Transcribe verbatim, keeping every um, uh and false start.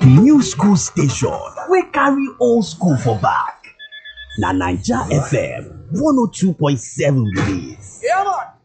new school station wey carry old school for back. Na Naija F M one oh two point seven be dis. Yeah, man.